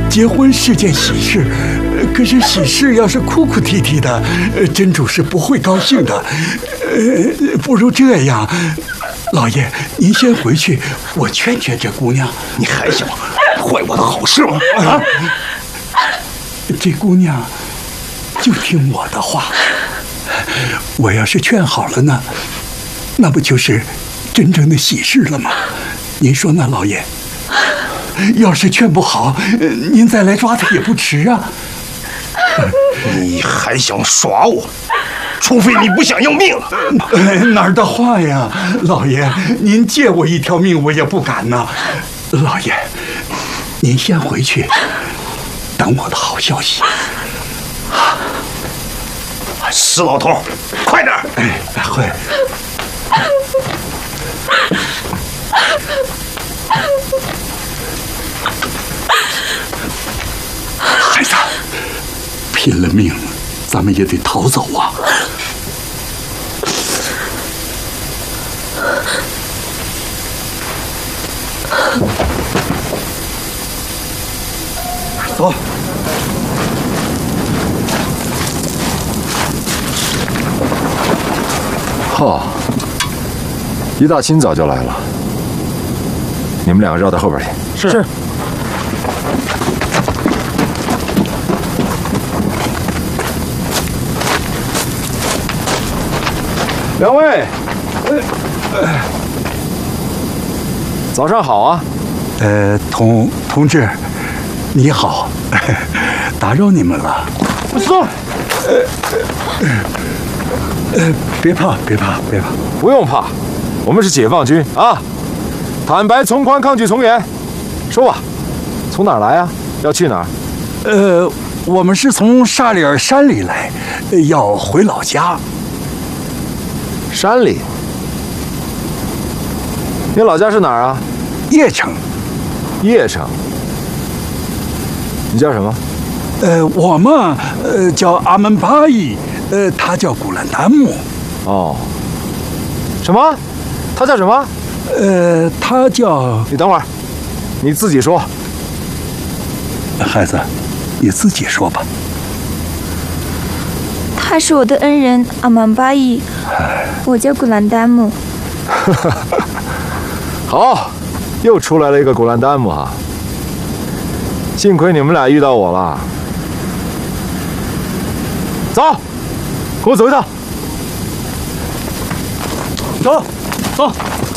结婚是件喜事，可是喜事要是哭哭啼啼的，真主是不会高兴的。不如这样，老爷您先回去，我劝劝这姑娘。 你还想坏我的好事吗？啊！ 这姑娘就听我的话，我要是劝好了呢，那不就是真正的喜事了吗？您说呢，老爷？要是劝不好，您再来抓他也不迟啊。 你还想耍我？除非你不想要命。 哪儿的话呀，老爷，您借我一条命我也不敢呐。老爷，您先回去，等我的好消息。 死老头，快点！ 会。孩子，拼了命了，咱们也得逃走啊！走。 哦，一大清早就来了，你们两个绕到后边去。 是。 两位，早上好啊！ 同志，你好，打扰你们了。 走。 别怕，别怕，别怕， 不用怕，我们是解放军啊！坦白从宽，抗拒从严。说吧，从哪儿来啊？要去哪儿？ 我们是从沙里尔山里来，要回老家。 山里？你老家是哪儿啊？ 叶城。 叶城。你叫什么？ 我嘛，叫阿门巴依，他叫古兰丹木。 哦。什么？他叫什么？ 他叫…… 你等会儿，你自己说。 孩子，你自己说吧。 他是我的恩人阿曼巴依，我叫古兰丹木。 好，又出来了一个古兰丹木哈。幸亏你们俩遇到我了。走，跟我走一趟。 走，走。